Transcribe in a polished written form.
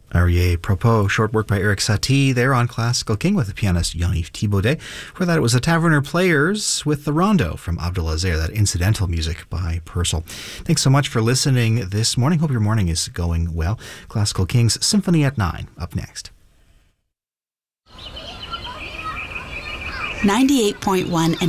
Arie Propos, short work by Eric Satie there on Classical King with the pianist Yaniv Thibaudet. For that, it was the Taverner Players with the Rondo from Abdelaziz, that incidental music by Purcell. Thanks so much for listening this morning. Hope your morning is going well. Classical King's Symphony at 9 up next. 98.1 and